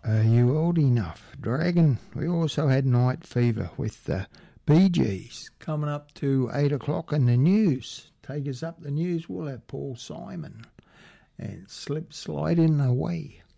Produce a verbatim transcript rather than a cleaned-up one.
Are you old enough? Dragon. We also had Night Fever with the Bee Gees coming up to eight o'clock in the news. Take us up the news. We'll have Paul Simon and Slip Sliding Away.